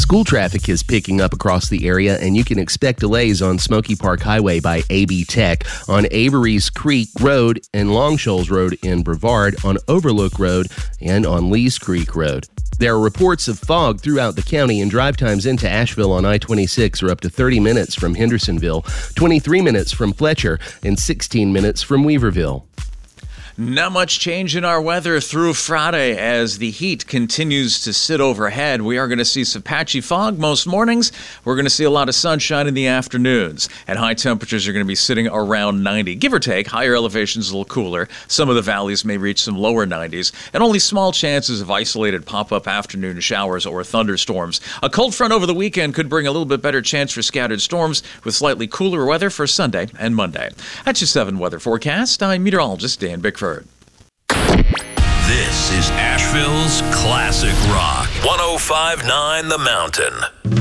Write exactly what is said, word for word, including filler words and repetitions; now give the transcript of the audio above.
School traffic is picking up across the area, and you can expect delays on Smoky Park Highway by A B Tech, on Avery's Creek Road and Long Shoals Road in Brevard, on Overlook Road, and on Lees Creek Road. There are reports of fog throughout the county, and drive times into Asheville on I twenty-six are up to thirty minutes from Hendersonville, twenty-three minutes from Fletcher, and sixteen minutes from Weaverville. Not much change in our weather through Friday as the heat continues to sit overhead. We are going to see some patchy fog most mornings. We're going to see a lot of sunshine in the afternoons. And high temperatures are going to be sitting around ninety, give or take. Higher elevations a little cooler. Some of the valleys may reach some lower nineties. And only small chances of isolated pop-up afternoon showers or thunderstorms. A cold front over the weekend could bring a little bit better chance for scattered storms with slightly cooler weather for Sunday and Monday. That's your seven weather forecast. I'm meteorologist Dan Bickford. This is Asheville's Classic Rock. one oh five point nine The Mountain.